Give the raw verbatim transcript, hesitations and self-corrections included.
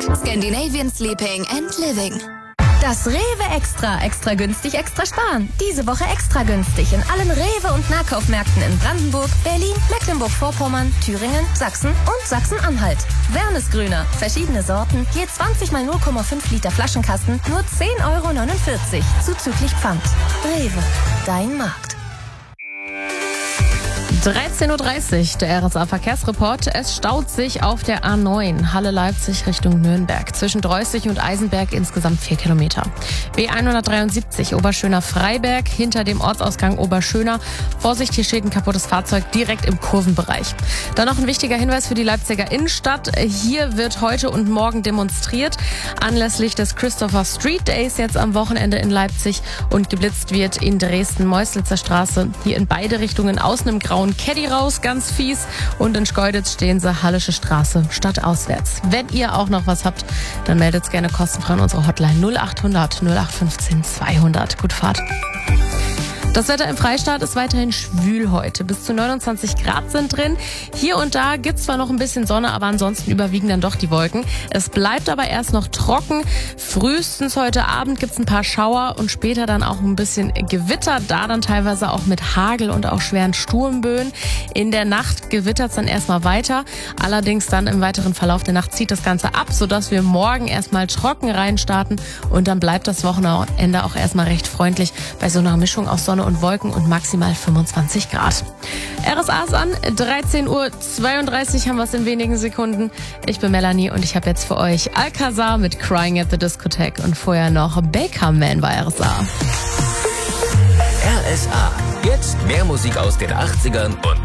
Scandinavian Sleeping and Living. Das Rewe Extra. Extra günstig, extra sparen. Diese Woche extra günstig in allen Rewe- und Nahkaufmärkten in Brandenburg, Berlin, Mecklenburg-Vorpommern, Thüringen, Sachsen und Sachsen-Anhalt. Wernesgrüner. Verschiedene Sorten. Je zwanzig mal null Komma fünf Liter Flaschenkasten. Nur zehn Euro neunundvierzig. Zuzüglich Pfand. Rewe. Dein Markt. dreizehn Uhr dreißig, der R S A-Verkehrsreport. Es staut sich auf der A neun, Halle-Leipzig Richtung Nürnberg. Zwischen Dreußig und Eisenberg insgesamt vier Kilometer. B hundertdreiundsiebzig, Oberschöner-Freiberg, hinter dem Ortsausgang Oberschöner. Vorsicht, hier steht ein kaputtes Fahrzeug direkt im Kurvenbereich. Dann noch ein wichtiger Hinweis für die Leipziger Innenstadt. Hier wird heute und morgen demonstriert. Anlässlich des Christopher Street Days jetzt am Wochenende in Leipzig. Und geblitzt wird in Dresden-Meuslitzer Straße. Hier in beide Richtungen aus einem grauen Caddy raus, ganz fies. Und in Schkeuditz stehen sie Hallische Straße stadtauswärts. Wenn ihr auch noch was habt, dann meldet gerne kostenfrei an unsere Hotline null acht hundert null acht fünfzehn zweihundert. Gut Fahrt. Das Wetter im Freistaat ist weiterhin schwül heute. Bis zu neunundzwanzig Grad sind drin. Hier und da gibt's zwar noch ein bisschen Sonne, aber ansonsten überwiegen dann doch die Wolken. Es bleibt aber erst noch trocken. Frühestens heute Abend gibt's ein paar Schauer und später dann auch ein bisschen Gewitter. Da dann teilweise auch mit Hagel und auch schweren Sturmböen. In der Nacht gewittert's dann erstmal weiter. Allerdings dann im weiteren Verlauf der Nacht zieht das Ganze ab, sodass wir morgen erstmal trocken reinstarten. Und dann bleibt das Wochenende auch erstmal recht freundlich bei so einer Mischung aus Sonne und Wolken und maximal fünfundzwanzig Grad. R S A ist an, dreizehn Uhr zweiunddreißig haben wir es in wenigen Sekunden. Ich bin Melanie und ich habe jetzt für euch Alcazar mit Crying at the Discotheque und vorher noch Baker Man bei R S A. R S A. Jetzt mehr Musik aus den achtzigern und